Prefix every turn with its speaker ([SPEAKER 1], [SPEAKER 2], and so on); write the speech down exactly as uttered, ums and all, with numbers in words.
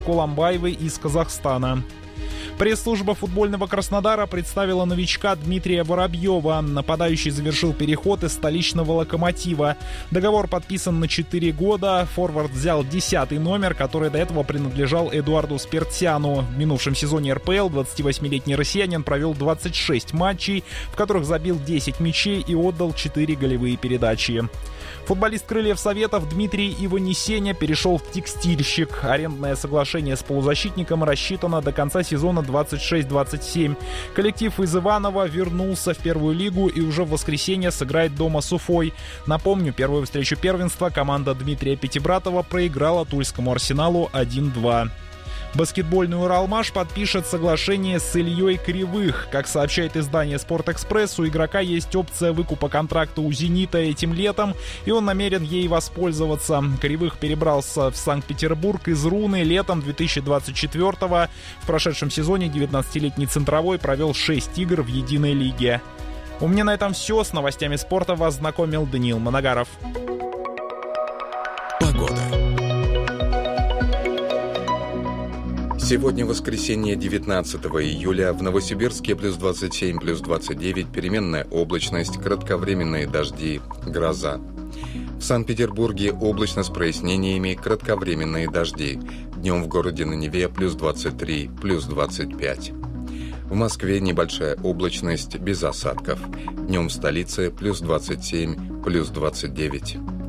[SPEAKER 1] Куламбаевой из Казахстана. Пресс-служба футбольного Краснодара представила новичка Дмитрия Воробьева. Нападающий завершил переход из столичного «Локомотива». Договор подписан на четыре года. Форвард взял десятый номер, который до этого принадлежал Эдуарду Спиртсяну. В минувшем сезоне эр пэ эл двадцативосьмилетний россиянин провел двадцать шесть матчей, в которых забил десять мячей и отдал четыре голевые передачи. Футболист «Крыльев Советов» Дмитрий Иванесеня перешел в «Текстильщик». Арендное соглашение с полузащитником рассчитано до конца сезона двадцать шесть двадцать семь. Коллектив из Иваново вернулся в первую лигу и уже в воскресенье сыграет дома с Уфой. Напомню, первую встречу первенства команда Дмитрия Пятибратова проиграла Тульскому Арсеналу один-два. Баскетбольный «Уралмаш» подпишет соглашение с Ильей Кривых. Как сообщает издание «Спортэкспресс», у игрока есть опция выкупа контракта у «Зенита» этим летом, и он намерен ей воспользоваться. Кривых перебрался в Санкт-Петербург из Руны летом две тысячи двадцать четвёртого. В прошедшем сезоне девятнадцатилетний центровой провел шесть игр в единой лиге. У меня на этом все. С новостями спорта вас знакомил Даниил Моногаров.
[SPEAKER 2] Погода. Сегодня воскресенье, девятнадцатого июля, в Новосибирске плюс двадцать семь, плюс двадцать девять, переменная облачность, кратковременные дожди, гроза. В Санкт-Петербурге облачно с прояснениями, кратковременные дожди. Днем в городе на Неве плюс двадцать три, плюс двадцать пять. В Москве небольшая облачность, без осадков. Днем в столице плюс двадцать семь, плюс двадцать девять.